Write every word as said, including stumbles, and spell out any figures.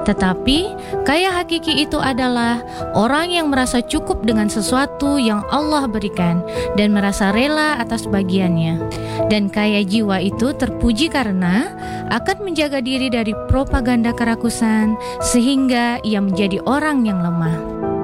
Tetapi kaya hakiki itu adalah orang yang merasa cukup dengan sesuatu yang Allah berikan dan merasa rela atas bagiannya. Dan kaya jiwa itu terpuji karena akan menjaga diri dari propaganda kerakusan sehingga ia menjadi orang yang lemah.